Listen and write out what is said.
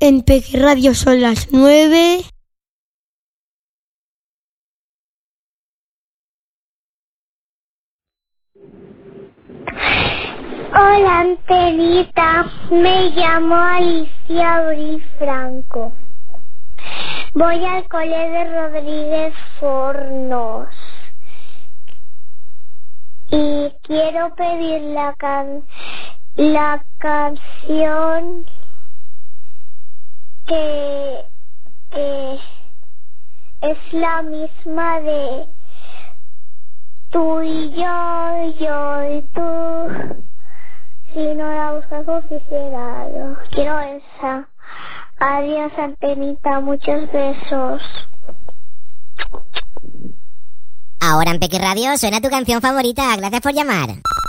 En Peque Radio son las 9. Hola, Antenita. Me llamo Alicia Abril Franco. Voy al cole de Rodríguez Fornos. Y quiero pedir la canción que es la misma de tú y yo y tú. Si no la buscas como quisiera, yo quiero esa. Adiós, Antenita, muchos besos. Ahora en Peque Radio suena tu canción favorita. Gracias por llamar.